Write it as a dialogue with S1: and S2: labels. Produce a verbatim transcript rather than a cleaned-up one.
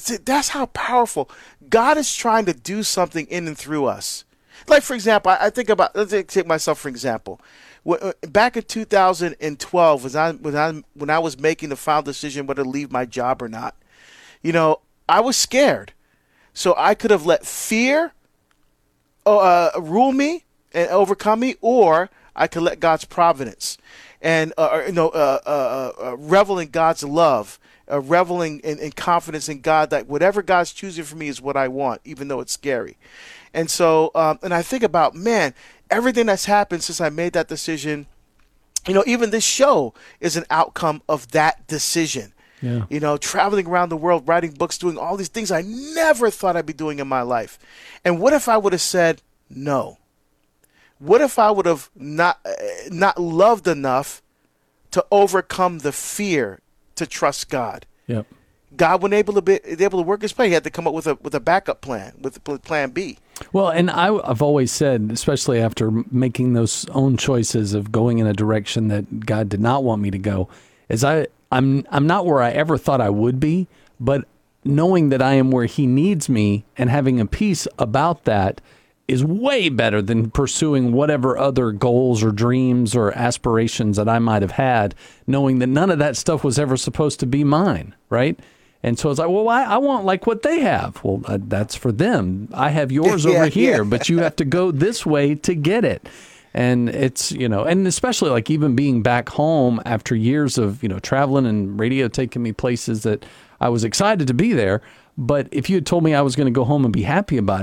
S1: that's how powerful. God is trying to do something in and through us. Like, for example, I, I think about, let's take myself for example. Back in two thousand twelve, when I, when I, when I was making the final decision whether to leave my job or not, you know, I was scared. So I could have let fear uh, rule me and overcome me, or I could let God's providence and uh, or, you know uh, uh, uh, revel in God's love, uh, reveling in, in confidence in God that whatever God's choosing for me is what I want, even though it's scary. And so, um, and I think about, man, everything that's happened since I made that decision. You know, even this show is an outcome of that decision.
S2: Yeah.
S1: You know, traveling around the world, writing books, doing all these things I never thought I'd be doing in my life. And what if I would have said no? What if I would have not uh, not loved enough to overcome the fear to trust God?
S2: Yep.
S1: God wasn't able to be able to work his plan. He had to come up with a with a backup plan, with, with Plan B.
S2: Well, and I, I've always said, especially after making those own choices of going in a direction that God did not want me to go, is I I'm I'm not where I ever thought I would be, but knowing that I am where He needs me and having a peace about that is way better than pursuing whatever other goals or dreams or aspirations that I might have had, knowing that none of that stuff was ever supposed to be mine, right? And so it's like, well, I, I want like what they have. Well, uh, that's for them. I have yours
S1: yeah,
S2: over here,
S1: yeah.
S2: but you have to go this way to get it. And it's, you know, and especially like even being back home after years of, you know, traveling and radio taking me places that I was excited to be there. But if you had told me I was going to go home and be happy about it,